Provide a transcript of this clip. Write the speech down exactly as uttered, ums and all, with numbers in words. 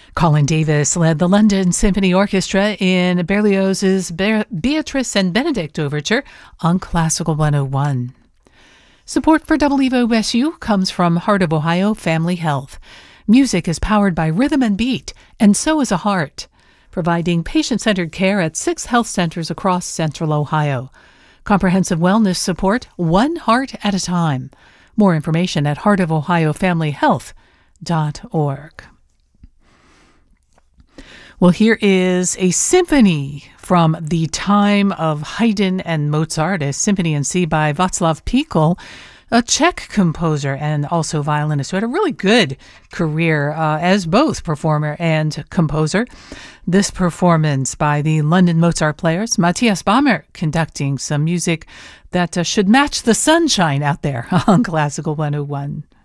Colin Davis led the London Symphony Orchestra in Berlioz's Be- Beatrice and Benedict Overture on Classical one oh one. Support for W E S U comes from Heart of Ohio Family Health. Music is powered by rhythm and beat, and so is a heart. Providing patient-centered care at six health centers across Central Ohio. Comprehensive wellness support, one heart at a time. More information at heart of ohio family health dot org. Well, here is a symphony from the time of Haydn and Mozart, a symphony in C by Václav Pikl, a Czech composer and also violinist who had a really good career uh, as both performer and composer. This performance by the London Mozart Players, Matthias Bamert conducting some music that uh, should match the sunshine out there on Classical one oh one.